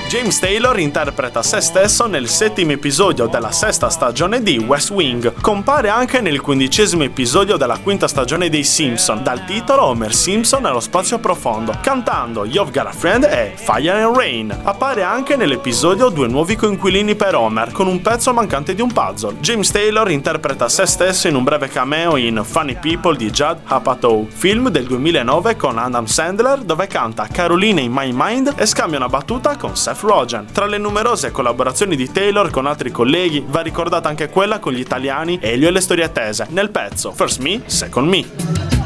James Taylor interpreta se stesso nel 7° episodio della 6ª stagione di West Wing. Compare anche nel 15° episodio della 5ª stagione dei Simpson, dal titolo Homer Simpson nello spazio profondo, cantando You've Got a Friend e Fire and Rain. Appare anche nell'episodio Due nuovi coinquilini per Homer, con un pezzo mancante di un puzzle. James Taylor interpreta se stesso in un breve cameo in Funny People di Judd Apatow, film del 2009 con Adam Sandler, dove canta Caroline in My Mind e scambia una battuta con Seth Rogen. Tra le numerose collaborazioni di Taylor con altri colleghi va ricordata anche quella con gli italiani Elio e le storie tese, nel pezzo First Me, Second Me.